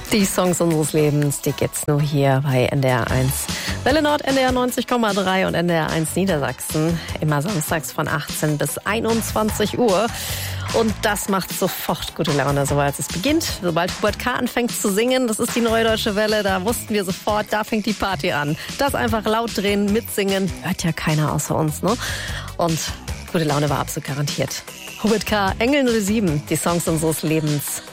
Die Songs unseres Lebens, die gibt's nur hier bei NDR 1. Welle Nord, NDR 90,3 und NDR 1 Niedersachsen. Immer samstags von 18 bis 21 Uhr. Und das macht sofort gute Laune, sobald es beginnt. Sobald Hubert K. anfängt zu singen, das ist die Neue Deutsche Welle, da wussten wir sofort, da fängt die Party an. Das einfach laut drehen, mitsingen, hört ja keiner außer uns, ne? Und gute Laune war absolut garantiert. Hubert K., Engel 07, die Songs unseres Lebens.